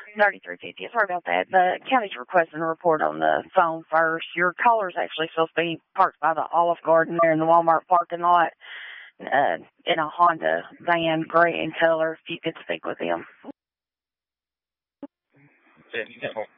3350. Sorry about that. The county's requesting a report on the phone first. Your caller's actually supposed to be parked by the Olive Garden there in the Walmart parking lot in a Honda van, gray in color, if you could speak with him.